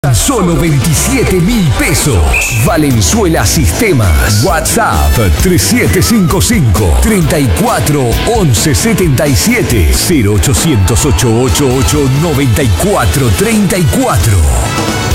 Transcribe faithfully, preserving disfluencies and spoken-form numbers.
Solo veintisiete mil pesos. Valenzuela Sistemas. WhatsApp tres siete cinco cinco, treinta y cuatro, once setenta y siete, cero ochocientos, ochocientos ochenta y ocho, noventa y cuatro treinta y cuatro.